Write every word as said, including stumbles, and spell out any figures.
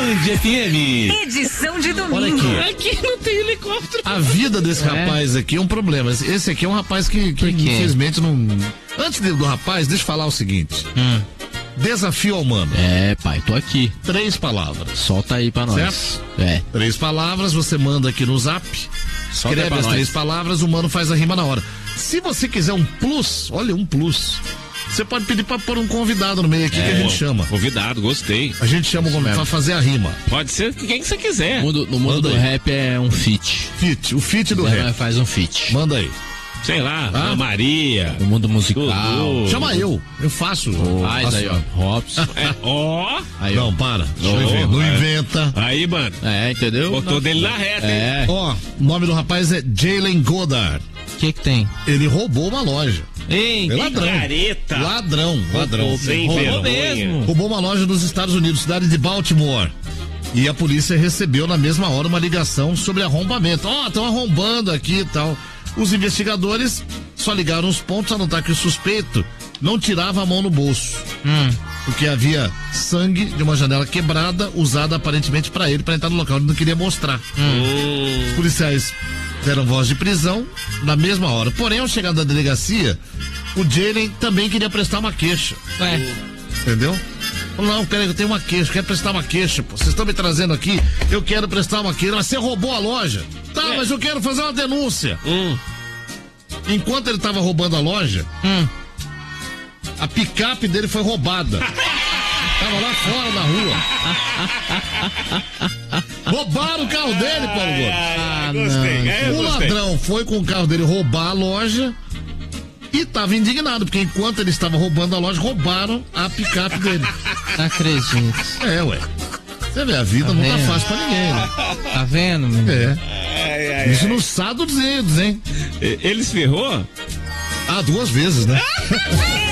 Band F M. Edição de domingo. Olha aqui. Aqui não tem helicóptero. A vida desse É. rapaz aqui é um problema. Esse aqui é um rapaz que, que Por quê? infelizmente não... Antes do rapaz, deixa eu falar o seguinte. Hum. Desafio ao humano. É, pai, tô aqui. Três palavras. Solta aí pra nós. Certo? É. Três palavras, você manda aqui no zap. Solta aí Escreve pra as nós. três palavras, o mano faz a rima na hora. Se você quiser um plus, olha, um plus. Você pode pedir pra pôr um convidado no meio aqui que a gente chama. Convidado, gostei. A gente chama o convidado pra fazer a rima. Pode ser quem você quiser. No mundo, no mundo Manda do aí. rap é um feat. Fit, o fit do Zé rap. faz um feat. Manda aí. Sei lá, Ah? Ana Maria. No mundo musical. Dudu. Chama eu. Eu faço. Faz faço. aí, ó. Robson. É, ó. Aí, ó. Não, para. Deixa eu Não, ver. Não é. inventa. Aí, mano. É, entendeu? Botou dele na reta, hein? É. Ó, o nome do rapaz é Jalen Goddard. O que que tem? Ele roubou uma loja. Ei, É ladrão. Careta. Ladrão, ladrão. Sem roubou vergonha. mesmo. Roubou uma loja nos Estados Unidos, cidade de Baltimore. E a polícia recebeu na mesma hora uma ligação sobre arrombamento. Ó, estão arrombando aqui e tal. Os investigadores só ligaram os pontos a notar que o suspeito não tirava a mão no bolso. Hum. Porque havia sangue de uma janela quebrada, usada aparentemente para ele, para entrar no local. Ele não queria mostrar. Hum. Os policiais deram voz de prisão na mesma hora. Porém, ao chegar da delegacia, o Jalen também queria prestar uma queixa. É. Entendeu? Falou, não, peraí, eu tenho uma queixa, eu quero prestar uma queixa, pô. Vocês estão me trazendo aqui, eu quero prestar uma queixa. Mas você roubou a loja. Tá, É. mas eu quero fazer uma denúncia. Hum. Enquanto ele tava roubando a loja, Hum. a picape dele foi roubada. Tava lá fora na rua. Roubaram o carro dele, Paulo Gomes. Ah, gostei. É, eu O gostei. ladrão foi com o carro dele roubar a loja e tava indignado, porque enquanto ele estava roubando a loja, roubaram a picape dele. Não acredito. É, ué. Você vê, a vida Tá não tá vendo? fácil pra ninguém, né? Tá vendo, menino? É. Ai, ai, Isso no sábado dos dedos, hein? ai. Ele se ferrou? Ah, duas vezes, né?